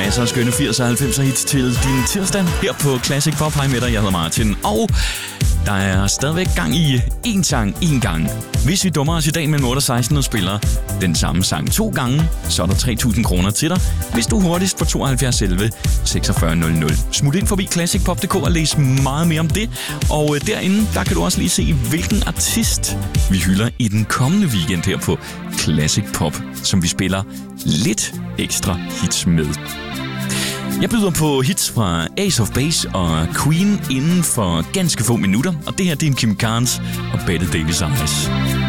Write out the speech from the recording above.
masser af skønne 80'er og 90'er hits til din tirsdag her på Classic Pop. Hej med dig, jeg hedder Martin, og der er stadigvæk gang i én sang, én gang. Hvis vi dummer os i dag mellem 8 og 16 og spiller den samme sang 2 gange, så er der 3.000 kroner til dig, hvis du er hurtigst på 72 11 46 00. Smut ind forbi classicpop.dk og læs meget mere om det. Og derinde, der kan du også lige se, hvilken artist vi hylder i den kommende weekend her på Classic Pop, som vi spiller lidt ekstra hits med. Jeg byder på hits fra Ace of Base og Queen inden for ganske få minutter, og det her det er en Kim Carnes og Bette Davis Eyes.